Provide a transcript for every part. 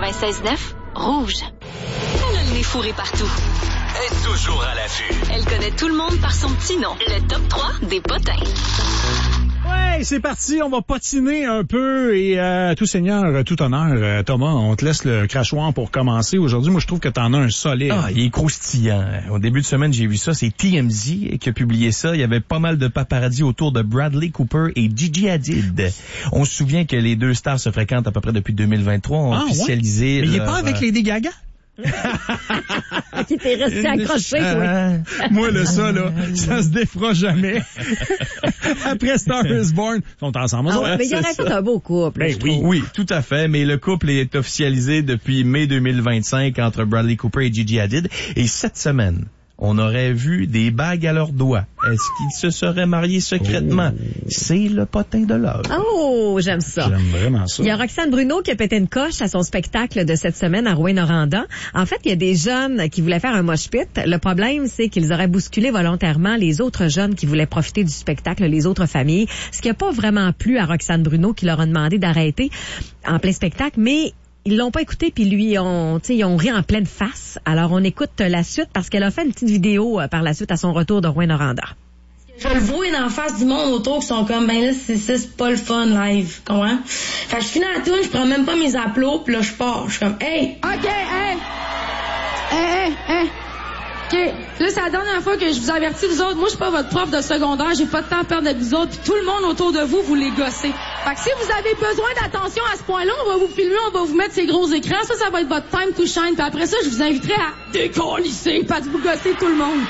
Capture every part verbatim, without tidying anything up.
quatre-vingt-seize neuf, Rouge. Elle a le nez fourré partout. Est toujours à l'affût. Elle connaît tout le monde par son petit nom. Le top trois des potins. Ouais, c'est parti, on va patiner un peu et euh, tout seigneur, tout honneur, euh, Thomas, on te laisse le crachoir pour commencer. Aujourd'hui, moi, je trouve que t'en as un solide. Ah, il est croustillant. Au début de semaine, j'ai vu ça. C'est T M Z qui a publié ça. Il y avait pas mal de paparazzi autour de Bradley Cooper et Gigi Hadid. On se souvient que les deux stars se fréquentent à peu près depuis deux mille vingt-trois. On a ah, officialisé... Ouais? Mais il est leur... pas avec Lady Gaga? Qui t'est resté accroché, euh... oui. Moi, là, ça, là, ça se défera jamais. Après Star is Born, ils sont ensemble. Ah ouais, mais il aurait fait un beau couple. Ben oui, oui, tout à fait. Mais le couple est officialisé depuis mai deux mille vingt-cinq entre Bradley Cooper et Gigi Hadid. Et cette semaine, on aurait vu des bagues à leurs doigts. Est-ce qu'ils se seraient mariés secrètement? Oh. C'est le potin de l'heure. Oh, j'aime ça. J'aime vraiment ça. Il y a Roxane Bruno qui a pété une coche à son spectacle de cette semaine à Rouyn-Noranda. En fait, il y a des jeunes qui voulaient faire un mosh pit. Le problème, c'est qu'ils auraient bousculé volontairement les autres jeunes qui voulaient profiter du spectacle, les autres familles. Ce qui n'a pas vraiment plu à Roxane Bruno qui leur a demandé d'arrêter en plein spectacle, mais ils l'ont pas écouté puis lui ont tu sais ils ont ri en pleine face. Alors on écoute la suite parce qu'elle a fait une petite vidéo euh, par la suite à son retour de Rouyn-Noranda. Je le vois dans la face du monde autour qui sont comme ben là c'est ça c'est pas le fun live, comment? Fait que je finis la tune, je prends même pas mes applaudissements, puis là je pars, je suis comme hey, OK, hey. Hey hey hey. OK, là c'est la dernière fois que je vous avertis vous autres, moi je suis pas votre prof de secondaire, j'ai pas de temps à perdre avec vous autres, puis tout le monde autour de vous vous les gossez. Fait que si vous avez besoin d'attention à ce point-là, on va vous filmer, on va vous mettre ces gros écrans. Ça, ça va être votre time to shine. Puis après ça, je vous inviterai à décollisser, pas de vous gosser tout le monde.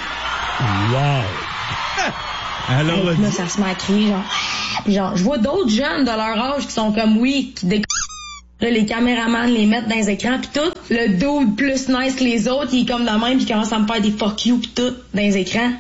Wow! Alors, hey, là, ça se met à crier, genre... Puis genre, je vois d'autres jeunes de leur âge qui sont comme, oui, qui décollent. Là, les caméramans les mettent dans les écrans, puis tout. Le dude plus nice que les autres, il est comme de même, puis il commence à me faire des fuck you, puis tout, dans les écrans.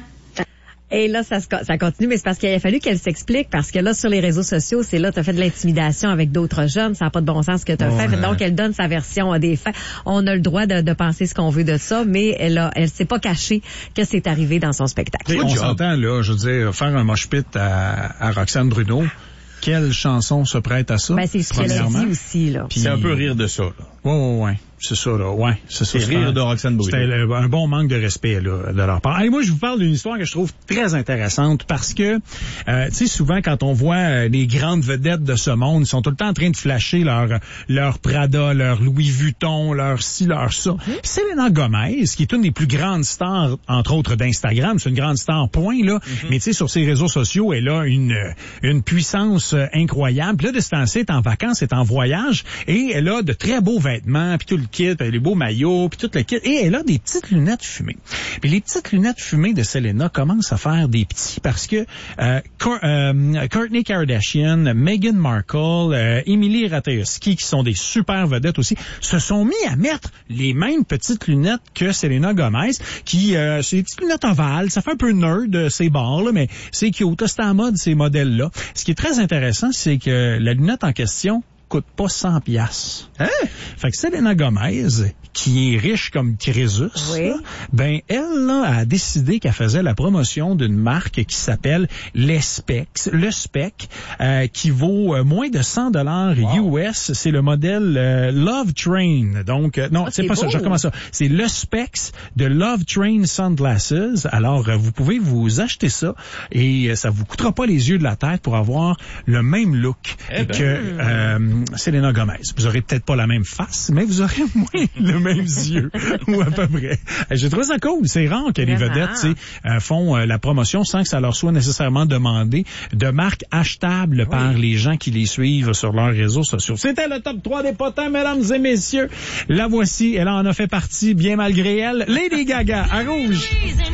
Et là, ça, ça continue, mais c'est parce qu'il a fallu qu'elle s'explique, parce que là, sur les réseaux sociaux, c'est là, t'as fait de l'intimidation avec d'autres jeunes, ça n'a pas de bon sens ce que t'as ouais. fait. Donc, elle donne sa version des faits. On a le droit de, de penser ce qu'on veut de ça, mais elle a, elle s'est pas cachée que c'est arrivé dans son spectacle. On s'entend, là, je veux dire, faire un mosh pit à, à Roxane Bruno. Quelle chanson se prête à ça? Ben, c'est ce qu'elle a dit aussi, là. Puis c'est un peu rire de ça, là. Ouais, ouais, ouais. C'est ça, là. Ouais, c'est ça. C'est rire de Roxane Bruno. C'était un bon manque de respect, là, de leur part. Et moi, je vous parle d'une histoire que je trouve très intéressante parce que, euh, tu sais, souvent, quand on voit euh, les grandes vedettes de ce monde, ils sont tout le temps en train de flasher leur, leur Prada, leur Louis Vuitton, leur ci, leur ça. Mm-hmm. Selena Gomez, qui est une des plus grandes stars, entre autres, d'Instagram, c'est une grande star, point, là. Mm-hmm. Mais tu sais, sur ses réseaux sociaux, elle a une, une puissance incroyable. Puis là, de ce temps-ci, elle est en vacances, elle est en voyage, et elle a de très beaux vêtements, puis tout le kit, les beaux maillots, puis tout le kit. Et elle a des petites lunettes fumées. Puis les petites lunettes fumées de Selena commencent à faire des petits parce que euh, euh, Kourtney Kardashian, Meghan Markle, euh, Emily Ratajkowski, qui sont des super vedettes aussi, se sont mis à mettre les mêmes petites lunettes que Selena Gomez, qui, euh, c'est des petites lunettes ovales, ça fait un peu nerd, ces bords, là, mais c'est cute, c'est en mode, ces modèles-là. Ce qui est très intéressant, c'est que la lunette en question coûte pas cent piastres. Hein? Fait que Selena Gomez, qui est riche comme Crésus, oui. là, ben elle là, a décidé qu'elle faisait la promotion d'une marque qui s'appelle les Specs, le Spec, euh, qui vaut euh, moins de cent dollars wow. U S. C'est le modèle euh, Love Train. Donc euh, non, ah, c'est, c'est pas beau. Ça. Je recommence ça. C'est le Specs de Love Train Sunglasses. Alors euh, vous pouvez vous acheter ça et euh, ça vous coûtera pas les yeux de la tête pour avoir le même look eh ben. que euh, Selena Gomez. Vous aurez peut-être pas la même face, mais vous aurez moins le même yeux, ou à peu près. J'ai trouvé ça cool. C'est rare que les vedettes, tu sais, euh, font euh, la promotion sans que ça leur soit nécessairement demandé, de marques achetables oui. par les gens qui les suivent sur leurs réseaux sociaux. C'était le top trois des potins, mesdames et messieurs. La voici, elle en a fait partie, bien malgré elle, Lady Gaga, à Rouge.